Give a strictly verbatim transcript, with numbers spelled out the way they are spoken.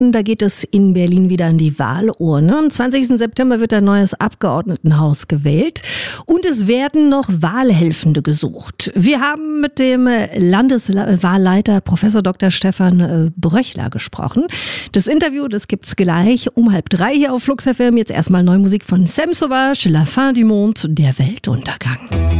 Da geht es in Berlin wieder an die Wahlurne. Am zwanzigsten September wird ein neues Abgeordnetenhaus gewählt und es werden noch Wahlhelfende gesucht. Wir haben mit dem Landeswahlleiter Professor Doktor Stefan Bröchler gesprochen. Das Interview, das gibt's gleich um halb drei hier auf Flux F M. Jetzt erstmal neue Musik von Sam Sauvage, La Fin du Monde, der Weltuntergang.